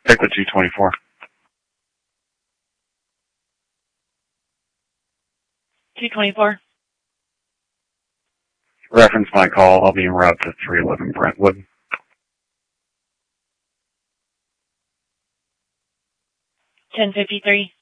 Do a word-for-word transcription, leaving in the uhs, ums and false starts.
Take the two twenty-four. two twenty-four. Reference my call. I'll be en route to three eleven Brentwood. ten fifty-three.